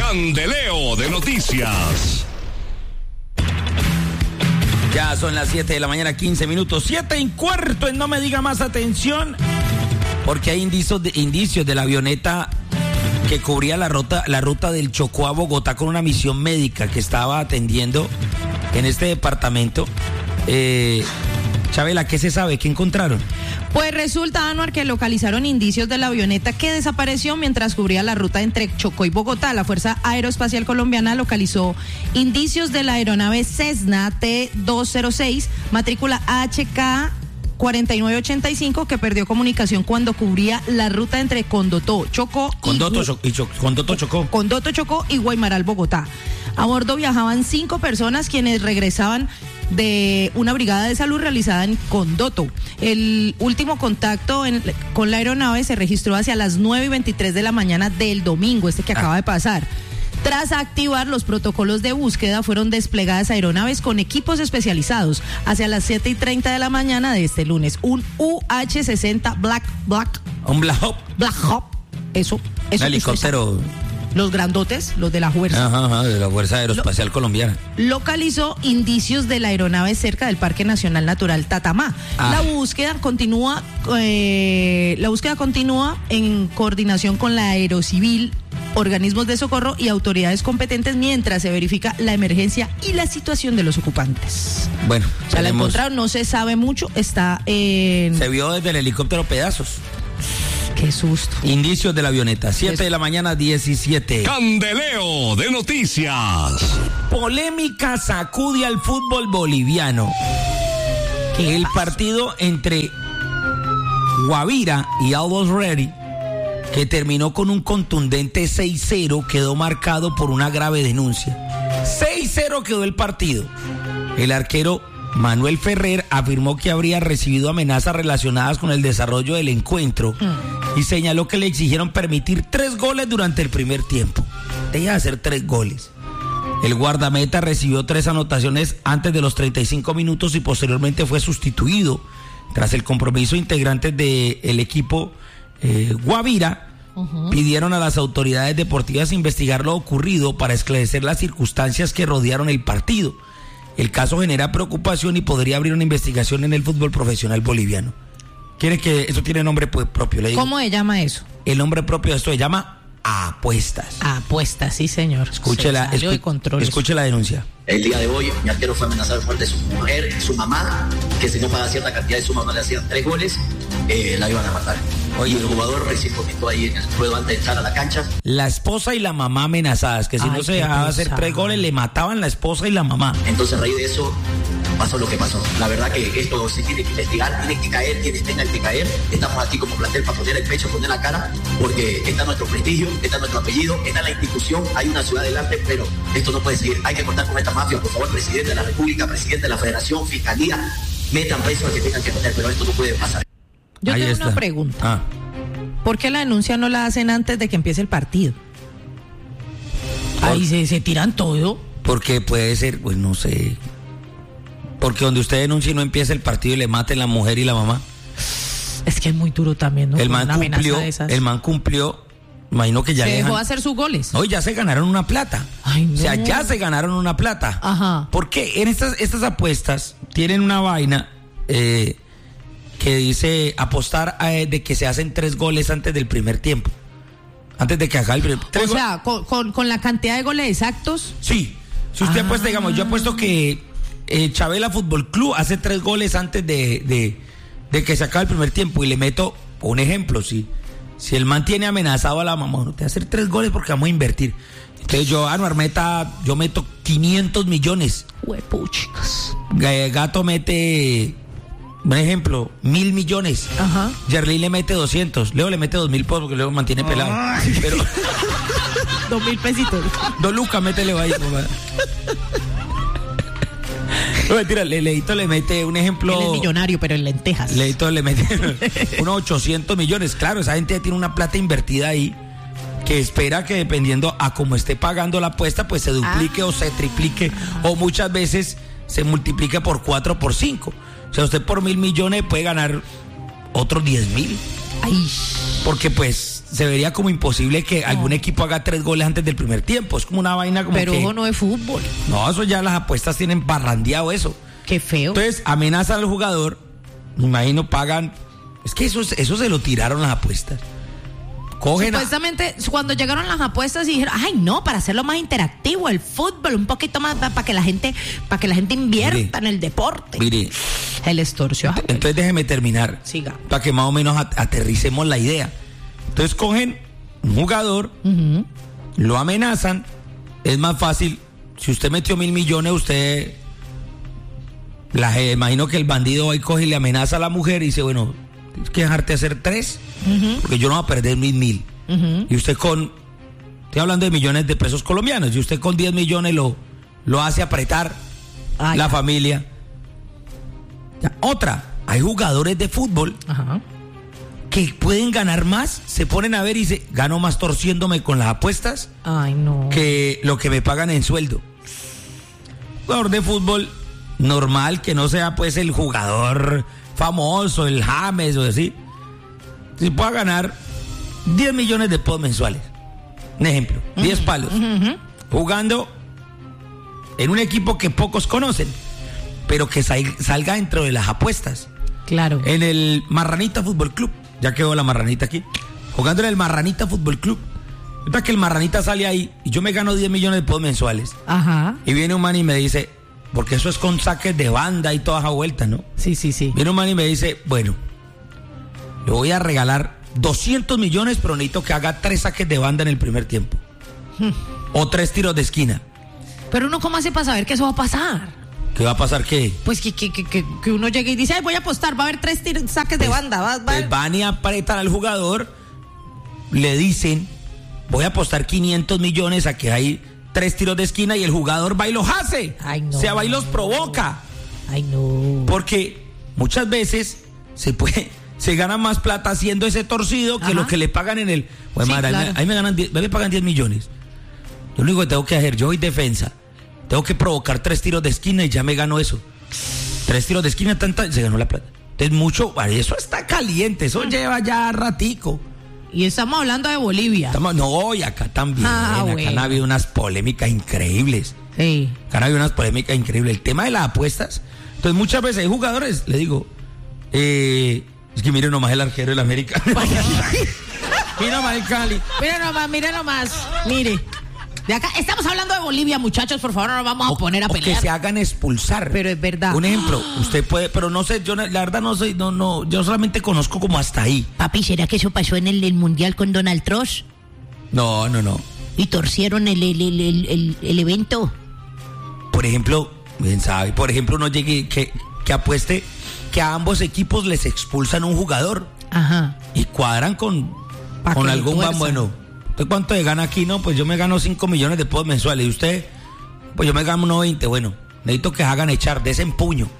Candeleo de Noticias. Ya son las 7 de la mañana, 15 minutos. 7:15 en No Me Diga Más. Atención, porque hay indicios de la avioneta que cubría la ruta del Chocó a Bogotá con una misión médica que estaba atendiendo en este departamento. Chabela, ¿qué se sabe? ¿Qué encontraron? Pues resulta, Anuar, que localizaron indicios de la avioneta que desapareció mientras cubría la ruta entre Chocó y Bogotá. La Fuerza Aeroespacial Colombiana localizó indicios de la aeronave Cessna T-206, matrícula HK 4985, que perdió comunicación cuando cubría la ruta entre Condoto, Chocó y Guaymaral, Bogotá. A bordo viajaban 5 personas quienes regresaban de una brigada de salud realizada en Condoto. El último contacto con la aeronave se registró hacia las 9:23 de la mañana del domingo, que acaba de pasar. Tras activar los protocolos de búsqueda, fueron desplegadas aeronaves con equipos especializados hacia las 7:30 de la mañana de este lunes. Un UH-60 Un Black Hawk. Eso. Un helicóptero. Los grandotes, los de la fuerza. De la Fuerza Aeroespacial Colombiana. Localizó indicios de la aeronave cerca del Parque Nacional Natural Tatamá. La búsqueda continúa en coordinación con la Aerocivil, organismos de socorro y autoridades competentes mientras se verifica la emergencia y la situación de los ocupantes. Bueno, ya la encontraron, no se sabe mucho, está en... Se vio desde el helicóptero pedazos. Qué susto. Indicios de la avioneta, 7 de la mañana, 17. Candeleo de Noticias. Polémica sacude al fútbol boliviano. Que el partido entre Guavira y Always Ready, que terminó con un contundente 6-0, quedó marcado por una grave denuncia. 6-0 quedó el partido. El arquero Manuel Ferrer afirmó que habría recibido amenazas relacionadas con el desarrollo del encuentro y señaló que le exigieron permitir 3 goles durante el primer tiempo. Deja de hacer 3 goles. El guardameta recibió 3 anotaciones antes de los 35 minutos y posteriormente fue sustituido. Tras el compromiso, integrantes del equipo Guavira pidieron a las autoridades deportivas investigar lo ocurrido para esclarecer las circunstancias que rodearon el partido. El caso genera preocupación y podría abrir una investigación en el fútbol profesional boliviano. ¿Quiere que eso tiene nombre propio? Le digo. ¿Cómo se llama eso? El nombre propio de esto se llama apuestas. Apuestas, sí, señor. Escuche la denuncia. El día de hoy, mi arquero fue amenazado de muerte de su mujer, su mamá, que si no paga cierta cantidad de suma no le hacían 3 goles, la iban a matar. Oye, el jugador recién comentó ahí en el juego antes de entrar a la cancha. La esposa y la mamá amenazadas, que si no se dejaba hacer 3 goles, le mataban la esposa y la mamá. Entonces, a raíz de eso, pasó lo que pasó. La verdad que esto se tiene que investigar, tiene que caer, quienes tengan que caer. Estamos aquí como plantel para poner el pecho, poner la cara, porque está nuestro prestigio, está nuestro apellido, está la institución, hay una ciudad delante, pero esto no puede seguir. Hay que cortar con esta mafia, por favor, presidente de la República, presidente de la Federación, Fiscalía, metan preso a que tengan que meter, pero esto no puede pasar. Yo tengo una pregunta. ¿Por qué la denuncia no la hacen antes de que empiece el partido? Ahí se tiran todo. Porque puede ser, pues no sé. Porque donde usted denuncie y no empieza el partido y le maten la mujer y la mamá. Es que es muy duro también, ¿no? El man cumplió. Imagino que ya se dejó hacer sus goles. Hoy ya se ganaron una plata. Ay, no. O sea, ya se ganaron una plata. Ajá. Porque en estas apuestas tienen una vaina que dice apostar de que se hacen 3 goles antes del primer tiempo. Antes de que haga el primer tiempo. O sea, con la cantidad de goles exactos. Sí. Si usted apuesta, digamos, yo apuesto que Chabela Fútbol Club hace 3 goles antes de que se acabe el primer tiempo, y le meto un ejemplo, si el man tiene amenazado a la mamá, no te va a hacer 3 goles porque vamos a invertir. Entonces yo meto 500 millones. Huepuchicas. Gato mete, un ejemplo, 1.000 millones. Ajá. Yerlí le mete 200. Leo le mete 2.000 pesos porque Leo mantiene pelado. Pero 2.000 pesitos. 2 lucas, métele ahí, mamá. No, mentira, Leito le mete un ejemplo. Él es millonario, pero en lentejas. Leito le mete unos 800 millones. Claro, esa gente ya tiene una plata invertida ahí que espera que, dependiendo a cómo esté pagando la apuesta, pues se duplique o se triplique, o muchas veces se multiplique por 4 o por 5. O sea, usted por 1.000 millones puede ganar otros 10.000. Ay. Porque pues se vería como imposible que algún equipo haga 3 goles antes del primer tiempo. Es como una vaina como Pero que... ojo, no es fútbol. No, eso ya las apuestas tienen barrandeado eso. Qué feo. Entonces, amenazan al jugador, me imagino pagan... Es que eso se lo tiraron las apuestas. Cogen Supuestamente, cuando llegaron las apuestas y dijeron, ay no, para hacerlo más interactivo, el fútbol, un poquito más para que la gente invierta en el deporte. Mire, El extorsión. entonces déjeme terminar. Siga. Para que más o menos aterricemos la idea. Entonces cogen un jugador, lo amenazan. Es más fácil. Si usted metió 1.000 millones, usted... imagino que el bandido ahí coge y le amenaza a la mujer y dice, bueno, tienes que dejarte hacer 3, porque yo no voy a perder 1.000. Y usted estoy hablando de millones de pesos colombianos, y usted con 10 millones lo hace apretar la familia. Ya, otra, hay jugadores de fútbol que pueden ganar más, se ponen a ver y dicen, gano más torciéndome con las apuestas Ay, no. que lo que me pagan en sueldo. Jugador de fútbol normal, que no sea pues el jugador famoso, el James o así, se pueda ganar 10 millones de pesos mensuales. Un ejemplo, 10 palos, jugando en un equipo que pocos conocen, pero que salga dentro de las apuestas. Claro. En el Marranita Fútbol Club, ya quedó la Marranita aquí, jugando en el Marranita Fútbol Club. Ahorita que el Marranita sale ahí y yo me gano 10 millones de pesos mensuales. Ajá. Y viene un man y me dice, porque eso es con saques de banda y toda esa vuelta, ¿no? Sí. Viene un man y me dice, bueno, le voy a regalar 200 millones, pero necesito que haga 3 saques de banda en el primer tiempo. O 3 tiros de esquina. Pero uno, ¿cómo hace para saber que eso va a pasar? ¿Qué va a pasar qué? Pues que uno llegue y dice, ay, voy a apostar, va a haber 3 saques de banda. Pues van y apretan al jugador, le dicen, voy a apostar 500 millones a que hay 3 tiros de esquina, y el jugador va y los hace. Ay, no. O sea, va y los provoca. Ay, no. Porque muchas veces se gana más plata haciendo ese torcido que lo que le pagan en el... Bueno, Sí, madre, claro. ahí me pagan 10 millones. Lo único que tengo que hacer, yo soy defensa. Tengo que provocar 3 tiros de esquina y ya me gano eso. 3 tiros de esquina, se ganó la plata. Entonces mucho, eso está caliente, eso lleva ya ratico. Y estamos hablando de Bolivia. No, y acá también. Acá bueno. han habido unas polémicas increíbles. Sí. Acá han habido unas polémicas increíbles. El tema de las apuestas. Entonces muchas veces hay jugadores, le digo, es que miren nomás el arquero del América. Mira nomás el Cali. Mire nomás. Mire. De acá, estamos hablando de Bolivia, muchachos, por favor, no nos vamos a poner a O pelear. que se hagan expulsar. Pero es verdad. Un ejemplo, usted puede, pero no sé, yo la verdad no soy, yo solamente conozco como hasta ahí. Papi, ¿será que eso pasó en el Mundial con Donald Trump? No. ¿Y torcieron el evento? Por ejemplo, bien sabe, uno llegue que apueste que a ambos equipos les expulsan un jugador. Ajá. Y cuadran con Pa' que algún tuerza. van bueno. ¿Usted cuánto le gana aquí? No, pues yo me gano 5 millones de pesos mensuales. Y usted, pues yo me gano unos 20. Bueno, necesito que hagan echar de ese empuño.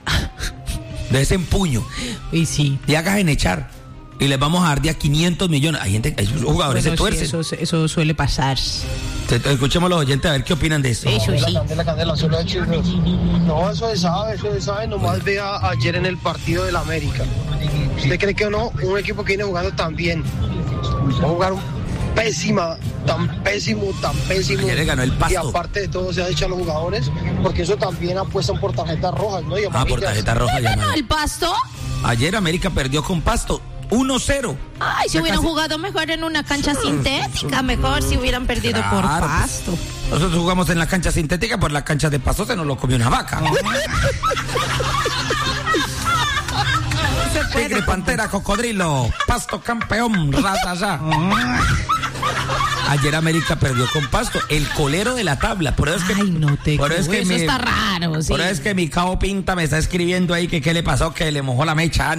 Y sí. Y hagan echar. Y les vamos a dar de a 500 millones. Hay jugadores se Bueno, sí, tuercen. eso suele pasar. Escuchemos a los oyentes a ver qué opinan de eso. Eso sí. Candela, solo chicos. No, eso se sabe. Nomás vea ayer en el partido del América. ¿Usted cree que o no? Un equipo que viene jugando tan bien. Va a jugar tan pésimo. Ayer le ganó el Pasto. Y aparte de todo, se ha dicho a los jugadores, porque eso también apuestan por tarjetas rojas, ¿no? Y Por amarillas. tarjeta roja llamada. ¿El Pasto? Ayer América perdió con Pasto 1-0. Ay, si Ya hubieran casi- jugado mejor en una cancha sintética, mejor si hubieran perdido por Claro, Pasto. Nosotros jugamos en la cancha sintética, por la cancha de Pasto se nos lo comió una vaca. Tigre, pantera, cocodrilo, Pasto campeón, raza ya. Ayer América perdió con Pasto, el colero de la tabla. Por eso es que, Ay, no te por eso es creo, que eso está raro, sí. Por eso es que mi cabo Pinta me está escribiendo ahí que qué le pasó, que le mojó la mecha.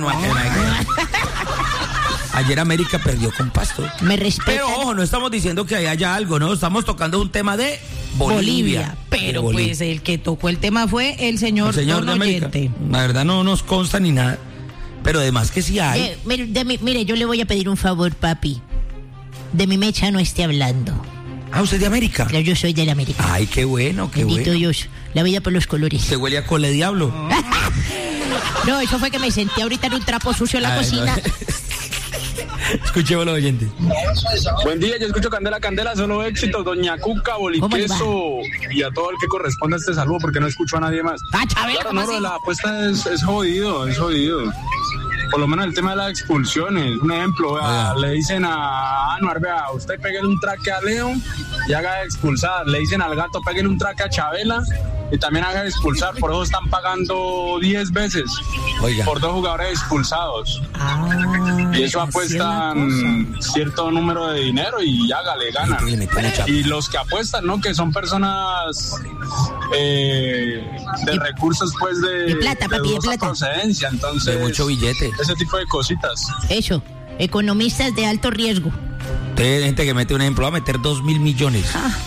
Ayer América perdió con Pasto. Me respetan. Pero ojo, no estamos diciendo que haya algo, ¿no? Estamos tocando un tema de Bolivia. Pero De Bolivia. pues el que tocó el tema fue el señor, El señor de Don América. Oyente. La verdad no nos consta ni nada. Pero además que sí hay. Mire, yo le voy a pedir un favor, papi. De mi mecha no esté hablando. Ah, usted es de América. Pero yo soy del América. Ay, qué bueno, qué Bendito bueno. Dios. La vida por los colores. Se huele a cole diablo. No, eso fue que me senté ahorita en un trapo sucio en la Ay, cocina. no. Escuchemos los oyentes. Buen día, yo escucho Candela, Candela, solo éxitos, doña Cuca, Boliqueso, y a todo el que corresponda este saludo, porque no escucho a nadie más. Chabelo, Claro, no, lo de la apuesta es jodido, es jodido. Por lo menos el tema de las expulsiones. Un ejemplo, vea, le dicen a Anuar, vea, usted pégale un traque a Leo y haga expulsar. Le dicen al gato, pégale un traque a Chabela y también haga expulsar. Por eso están pagando 10 veces por 2 jugadores expulsados. Y eso apuestan cierto número de dinero y hágale, ganan. Y los que apuestan, ¿no? Que son personas de recursos, pues, de plata, papi, de plata. procedencia. Entonces, de mucho billete. Ese tipo de cositas. Eso, economistas de alto riesgo. Hay gente que mete un ejemplo, va a meter 2.000 millones.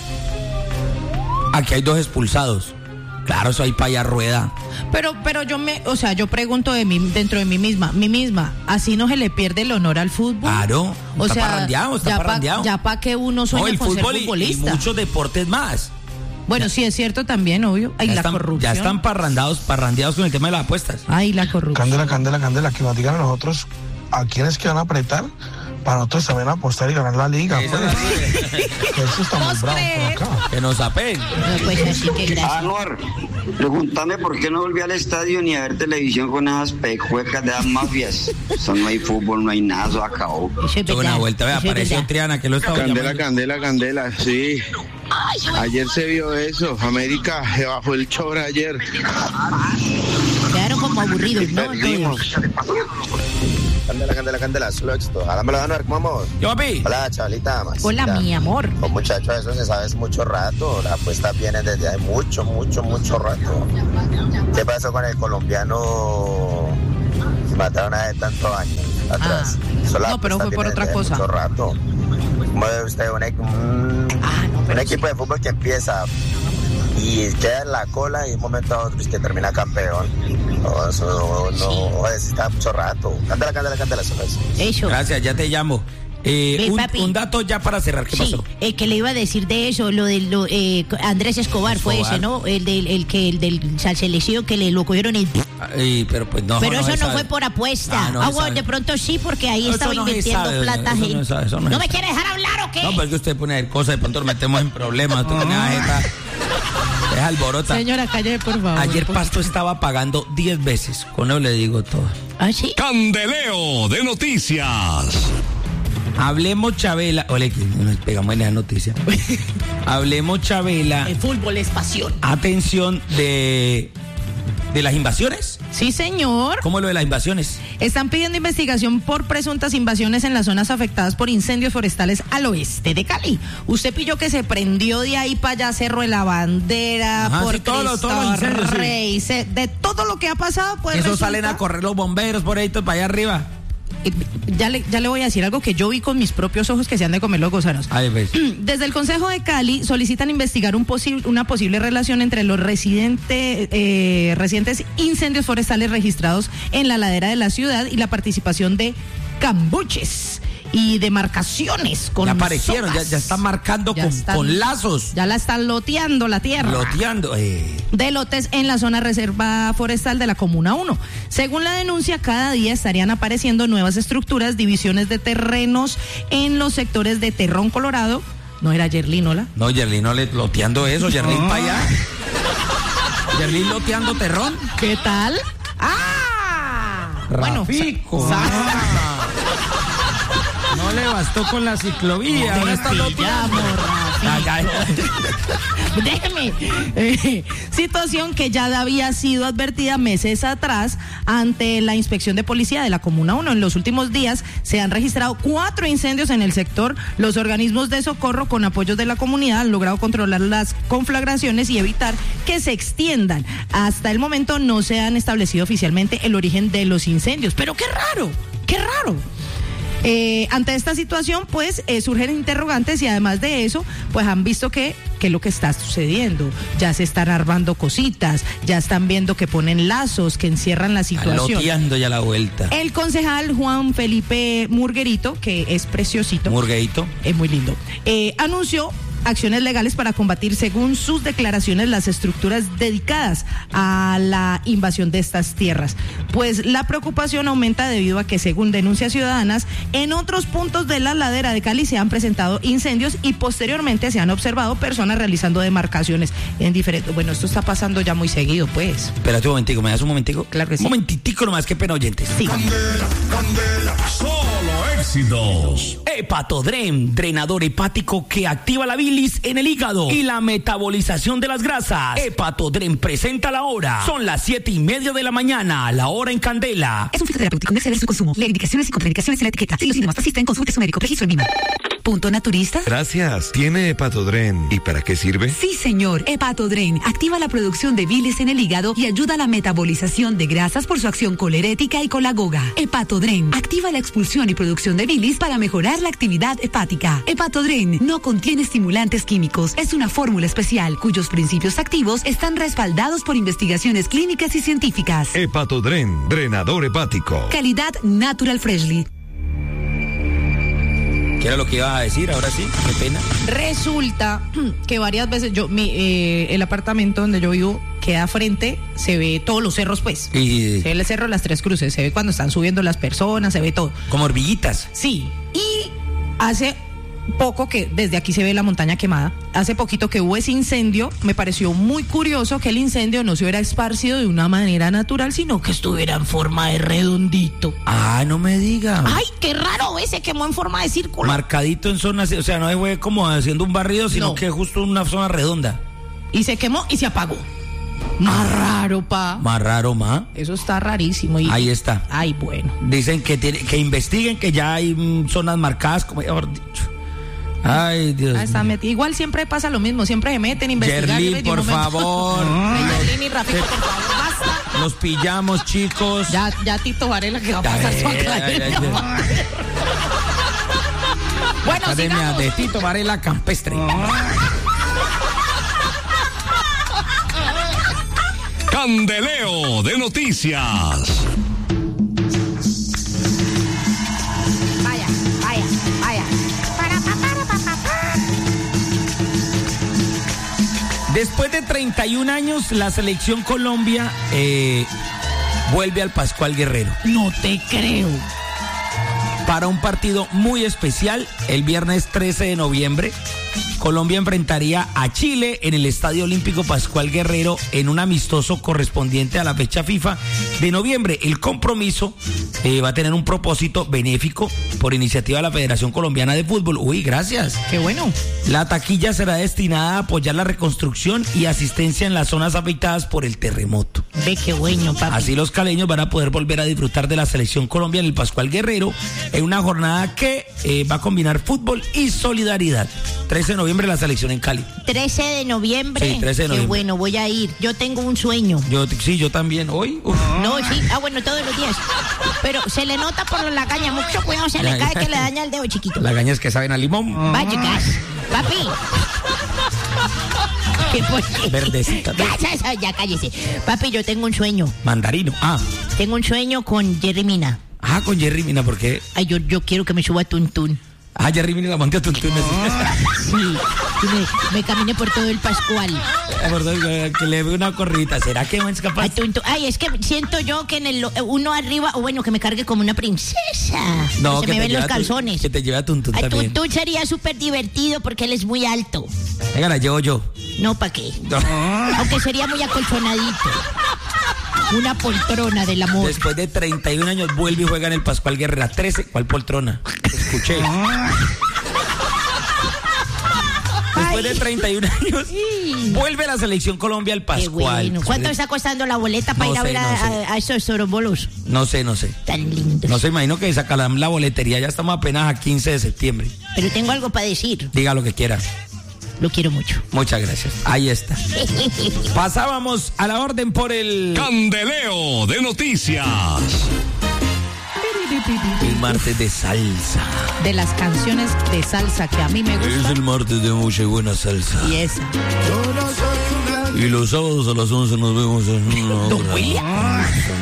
Aquí hay 2 expulsados. Claro, eso ahí para allá rueda. Pero yo pregunto dentro de mí misma, así no se le pierde el honor al fútbol. Claro, o está sea, parrandeado. Ya para que uno sueña el con fútbol ser futbolista. y muchos deportes más. Bueno, sí es cierto también, obvio. Ay, la corrupción. Ya están parrandeados con el tema de las apuestas. Ay, la corrupción. Candela, que nos digan a nosotros a quiénes que van a apretar para nosotros también apostar y ganar la liga. Eso pues. Eso está muy bravo por acá. Que nos apeen. Pues así que gracias. Anuar, pregúntame por qué no volví al estadio ni a ver televisión con esas pecuecas de las mafias. Eso no hay fútbol, no hay nada, eso acabó. Toda una vuelta, vea, apareció Triana que lo estaba llamando. Candela, sí. Ayer se vio eso. América se bajó el chorro ayer. Quedaron como aburridos, ¿no? Perdimos. Candela, solo éxito. Hágamelo, Anuar, ¿cómo vamos? Yo, papi. Hola, chavalita. Hola, mi amor. Con muchachos, eso se sabe hace mucho rato. Las apuestas vienen desde hace mucho rato. ¿Qué pasó con el colombiano que mataron hace tantos años atrás? No, pero fue por otra cosa. Mucho rato. ¿Cómo ve usted un equipo de fútbol que empieza y queda en la cola y de un momento a otro es que termina campeón? No, eso no necesita mucho rato. Candela, solo eso. Gracias, ya te llamo. Un dato ya para cerrar, ¿qué pasó? El que le iba a decir de eso, Andrés Escobar fue ese, ¿no? El del selección que lo cogieron pero pues no. Pero no eso no sabe. fue por apuesta. Bueno, de pronto sí, porque ahí no, estaba invirtiendo plata. ¿No me quiere dejar hablar o qué? No, pero es que usted pone cosas, de pronto nos metemos en problemas. Tú tenés jeta. Es alborota. Señora, calle, por favor. Ayer Pasto estaba pagando 10 veces. Con eso le digo todo. ¿Ah, sí? Candeleo de noticias. Hablemos Chabela. Ole, que nos pegamos en esa noticia. Hablemos Chabela. El fútbol es pasión. Atención de las invasiones. Sí, señor. ¿Cómo lo de las invasiones? Están pidiendo investigación por presuntas invasiones en las zonas afectadas por incendios forestales al oeste de Cali. Usted pilló que se prendió de ahí para allá Cerro de la Bandera, por todos los incendios, Rey, de todo lo que ha pasado, pues eso resulta... salen a correr los bomberos por ahí, todo para allá arriba. Ya le voy a decir algo que yo vi con mis propios ojos que se han de comer los gusanos. Desde el Consejo de Cali solicitan investigar una posible relación entre los recientes incendios forestales registrados en la ladera de la ciudad y la participación de cambuches y demarcaciones con ya aparecieron, ya están marcando con lazos. Ya la están loteando la tierra. De lotes en la zona reserva forestal de la Comuna 1. Según la denuncia, cada día estarían apareciendo nuevas estructuras, divisiones de terrenos en los sectores de Terrón, Colorado. ¿No era Yerlín, hola? No, Yerlín no le loteando eso, Yerlín para allá. Yerlín loteando Terrón. ¿Qué tal? Rafico. No le bastó con la ciclovía. Ahora está loteando. Déjeme. Situación que ya había sido advertida meses atrás ante la inspección de policía de la Comuna 1. En los últimos días se han registrado 4 incendios en el sector. Los organismos de socorro con apoyos de la comunidad han logrado controlar las conflagraciones y evitar que se extiendan. Hasta el momento no se han establecido oficialmente el origen de los incendios. Pero qué raro. Ante esta situación, pues, surgen interrogantes y además de eso, pues han visto que es lo que está sucediendo. Ya se están armando cositas, ya están viendo que ponen lazos, que encierran la situación. Loteando ya la vuelta. El concejal Juan Felipe Murguerito, que es preciosito. Murguerito. Es muy lindo. Anunció acciones legales para combatir, según sus declaraciones, las estructuras dedicadas a la invasión de estas tierras. Pues la preocupación aumenta debido a que, según denuncias ciudadanas, en otros puntos de la ladera de Cali se han presentado incendios y posteriormente se han observado personas realizando demarcaciones en diferentes... Bueno, esto está pasando ya muy seguido, pues. Espérate un momentico, ¿me das un momentico? Claro que sí. Un momentitico nomás, qué pena, oyentes. Sí. Candela, solo éxitos. Hepatodren, drenador hepático que activa la bilis en el hígado y la metabolización de las grasas. Hepatodren presenta la hora. Son las 7:30 de la mañana, la hora en Candela. Es un fitoterapéutico, no exceder su consumo. Lee indicaciones y contraindicaciones en la etiqueta. Si los síntomas persisten, consulte a su médico. Registro en Lima. ¿Punto naturista? Gracias. ¿Tiene Hepatodren? ¿Y para qué sirve? Sí, señor. Hepatodren activa la producción de bilis en el hígado y ayuda a la metabolización de grasas por su acción colerética y colagoga. Hepatodren activa la expulsión y producción de bilis para mejorar la actividad hepática. Hepatodren no contiene estimulantes químicos. Es una fórmula especial cuyos principios activos están respaldados por investigaciones clínicas y científicas. Hepatodren, drenador hepático. Calidad Natural Freshly. ¿Qué era lo que iba a decir? Ahora sí, qué pena. Resulta que varias veces el apartamento donde yo vivo queda frente, se ve todos los cerros, pues. Y... se ve el cerro de las Tres Cruces, se ve cuando están subiendo las personas, se ve todo. Como hormiguitas. Sí. Y hace poco que desde aquí se ve la montaña quemada, hace poquito que hubo ese incendio, me pareció muy curioso que el incendio no se hubiera esparcido de una manera natural, sino que estuviera en forma de redondito. Ah, no me diga. Ay, qué raro, se quemó en forma de círculo. Marcadito en zonas, o sea, no fue como haciendo un barrido, sino que justo una zona redonda. Y se quemó y se apagó. Más raro, pa. Más raro, ma. Eso está rarísimo. Y... ahí está. ay, bueno. Dicen que investiguen, que ya hay zonas marcadas, como mejor dicho. Ay, Dios mío. Igual siempre pasa lo mismo, siempre se meten a investigar. Yerlin, por favor. Yerlin y Rafito, por favor, basta. Nos pillamos, chicos. Ya Tito Varela, que va a pasar su academia. Bueno, Academia sigamos. de Tito Varela Campestre. Candeleo de noticias. Vaya. Después de 31 años, la selección Colombia vuelve al Pascual Guerrero. No te creo. Para un partido muy especial, el viernes 13 de noviembre, Colombia enfrentaría a Chile en el Estadio Olímpico Pascual Guerrero en un amistoso correspondiente a la fecha FIFA de noviembre. El compromiso va a tener un propósito benéfico por iniciativa de la Federación Colombiana de Fútbol. Uy, gracias. Qué bueno. La taquilla será destinada a apoyar la reconstrucción y asistencia en las zonas afectadas por el terremoto. Ve qué bueno, papi. Así los caleños van a poder volver a disfrutar de la selección Colombia en el Pascual Guerrero en una jornada que va a combinar fútbol y solidaridad. 13 de noviembre la selección en Cali. 13 de noviembre. Sí, 13 de noviembre. Qué bueno, voy a ir. Yo tengo un sueño. Yo también. Hoy. No, sí. Bueno, todos los días. Pero se le nota por la caña. Mucho cuidado, se le cae que le daña el dedo chiquito. Las cañas que saben a limón. Vaya, papi. ¿Qué fue? Verdecita. Ya cállese. Papi, yo tengo un sueño. Mandarino. Tengo un sueño con Jerry Mina. Con Jerry Mina, ¿por qué? Ay, yo quiero que me suba a Tuntún. Jerry Mina la monté a Tuntún. Sí, y me caminé por todo el Pascual. Que le dé una corrida. ¿Será que es capaz? Ay, es que siento yo que en uno arriba, o bueno, que me cargue como una princesa. No, se me ven los calzones. Que te lleve a Tuntún también. Tuntún sería súper divertido porque él es muy alto. Venga, la llevo yo. No, ¿para qué? No. Aunque sería muy acolchonadito. Una poltrona del amor. Después de 31 años vuelve y juega en el Pascual Guerrera 13. ¿Cuál poltrona? Escuché. Después de 31 años vuelve la selección Colombia al Pascual. Bueno. ¿Cuánto está costando la boleta para ir a ver a esos sorombolos? No sé. Tan lindos. No sé, imagino que sacarán la boletería. Ya estamos apenas a 15 de septiembre. Pero tengo algo para decir. Diga lo que quiera. Lo quiero mucho. Muchas gracias. Ahí está. Pasábamos a la orden por el Candeleo de noticias. El martes de salsa. De las canciones de salsa que a mí me gustan. Es el martes de mucha y buena salsa. Y esa. Y los sábados a las 11 nos vemos en una Don William.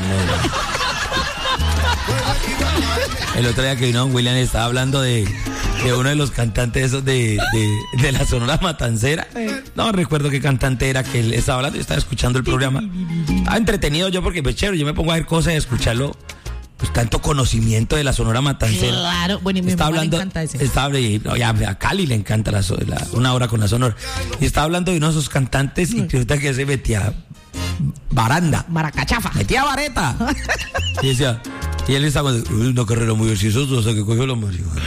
El otro día que vino Don William estaba hablando de de uno de los cantantes esos de la Sonora Matancera. No recuerdo qué cantante era que él estaba hablando. Yo estaba escuchando el programa. Estaba entretenido yo porque, pues, chévere, yo me pongo a ver cosas y a escucharlo. Pues tanto conocimiento de la Sonora Matancera. Claro, bueno, y mi está mamá hablando, le encanta ese. A Cali le encanta una hora con la Sonora. Y está hablando de uno de esos cantantes y resulta que se metía baranda. Maracachafa. Metía vareta. Y decía, y él estaba una carrera muy exitosa hasta que cogió la marihuana.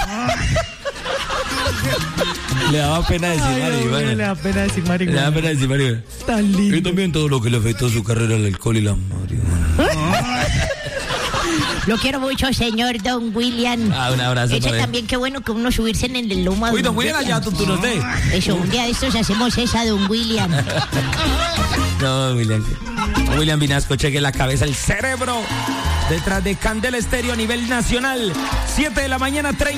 Le daba pena decir marihuana. Le da pena decir marihuana. Tan lindo. Y también todo lo que le afectó a su carrera, el alcohol y la marihuana. Lo quiero mucho, señor Don William. Un abrazo. Ese también, qué bueno que uno subirse en el lomo. Uy, Don William, allá tú nos des. Eso, un día de estos hacemos esa, Don William. No, William Vinasco, cheque la cabeza, el cerebro detrás de Candela Estéreo a nivel nacional. 7 de la mañana, 30.